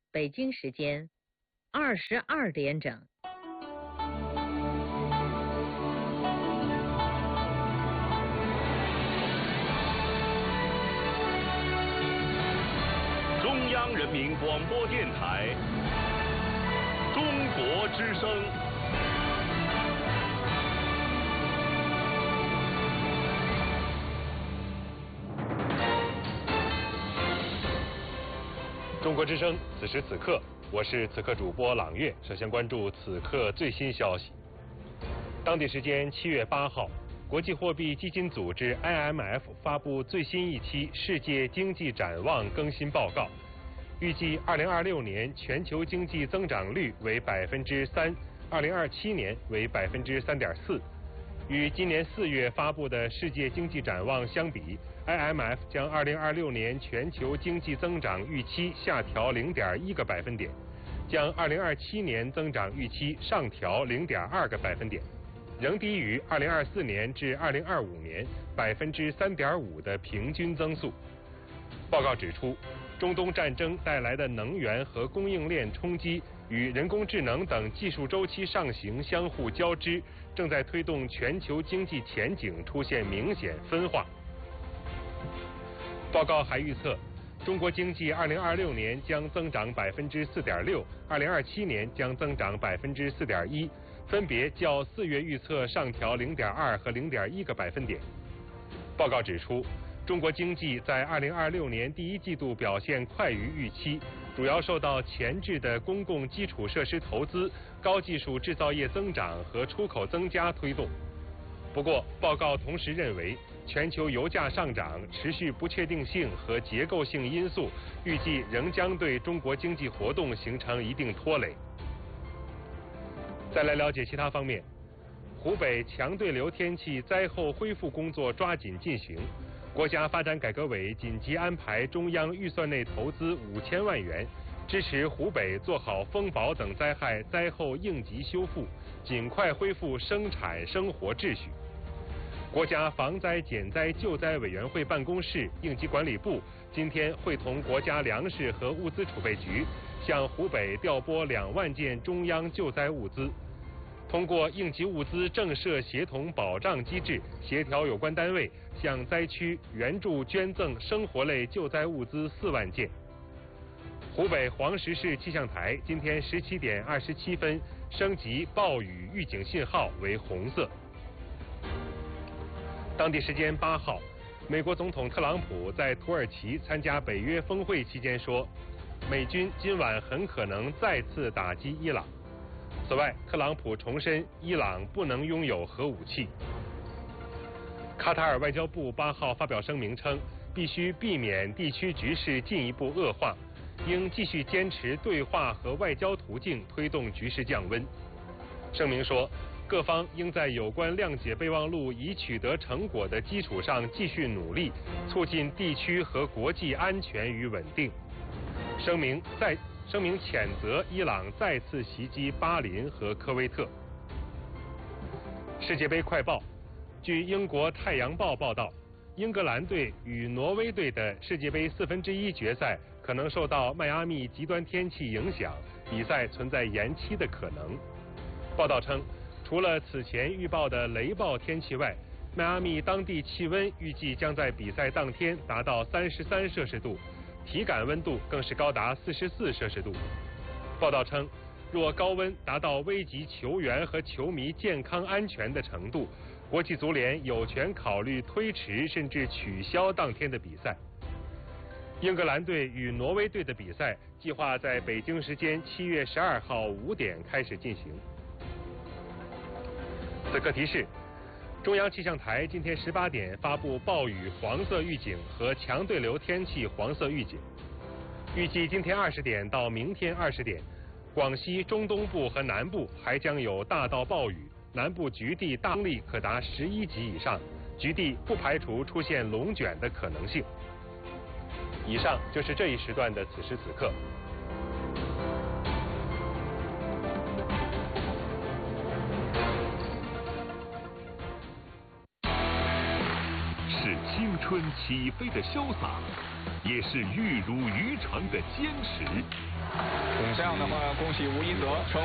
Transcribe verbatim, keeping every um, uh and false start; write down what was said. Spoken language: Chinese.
北京时间二十二点整。 中央人民广播电台中国之声。中国之声，此时此刻，我是此刻主播朗月。首先关注此刻最新消息。当地时间七月八号，国际货币基金组织 I M F 发布最新一期世界经济展望更新报告，预计二零二六年全球经济增长率为百分之三，二零二七年为百分之三点四。与今年四月发布的世界经济展望相比 ，I M F 将二零二六年全球经济增长预期下调零点一个百分点，将二零二七年增长预期上调零点二个百分点，仍低于二零二四年至二零二五年百分之三点五的平均增速。报告指出，中东战争带来的能源和供应链冲击与人工智能等技术周期上行相互交织，正在推动全球经济前景出现明显分化。报告还预测，中国经济二零二六年将增长百分之四点六，二零二七年将增长百分之四点一，分别较四月预测上调零点二和零点一个百分点。报告指出，中国经济在二零二六年第一季度表现快于预期，主要受到前置的公共基础设施投资、高技术制造业增长和出口增加推动。不过，报告同时认为，全球油价上涨、持续不确定性和结构性因素，预计仍将对中国经济活动形成一定拖累。再来了解其他方面，湖北强对流天气灾后恢复工作抓紧进行。国家发展改革委紧急安排中央预算内投资五千万元，支持湖北做好风雹等灾害灾后应急修复，尽快恢复生产生活秩序。国家防灾减灾救灾委员会办公室、应急管理部今天会同国家粮食和物资储备局向湖北调拨两万件中央救灾物资。通过应急物资正设协同保障机制，协调有关单位向灾区援助捐赠生活类救灾物资四万件。湖北黄石市气象台今天十七点二十七分升级暴雨预警信号为红色。当地时间八号，美国总统特朗普在土耳其参加北约峰会期间说，美军今晚很可能再次打击伊朗。此外，特朗普重申伊朗不能拥有核武器。卡塔尔外交部八号发表声明称，必须避免地区局势进一步恶化，应继续坚持对话和外交途径推动局势降温。声明说，各方应在有关谅解备忘录已取得成果的基础上继续努力，促进地区和国际安全与稳定。声明再声明谴责伊朗再次袭击巴林和科威特。世界杯快报，据英国《太阳报》报道，英格兰队与挪威队的世界杯四分之一决赛可能受到迈阿密极端天气影响，比赛存在延期的可能。报道称，除了此前预报的雷暴天气外，迈阿密当地气温预计将在比赛当天达到三十三摄氏度。体感温度更是高达四十四摄氏度。报道称，若高温达到危及球员和球迷健康安全的程度，国际足联有权考虑推迟甚至取消当天的比赛。英格兰队与挪威队的比赛计划在北京时间七月十二号五点开始进行。此刻提示，中央气象台今天十八点发布暴雨黄色预警和强对流天气黄色预警。预计今天二十点到明天二十点，广西中东部和南部还将有大到暴雨，南部局地大风力可达十一级以上，局地不排除出现龙卷的可能性。以上就是这一时段的此时此刻。 是青春起飞的潇洒，也是玉汝于成的坚持。 样的话，恭喜吴一泽成